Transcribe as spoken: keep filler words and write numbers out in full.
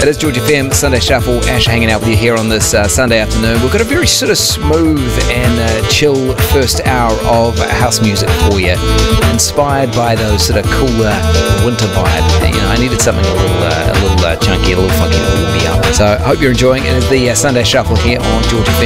It is George F M, Sunday Shuffle. Ash hanging out with you here on this uh, Sunday afternoon. We've got a very sort of smooth and uh, chill first hour of house music for you, inspired by those sort of cooler winter vibe. You know, I needed something a little, uh, a little uh, chunky, a little funky to warm me up. So I hope you're enjoying it. It's the uh, Sunday Shuffle here on George F M.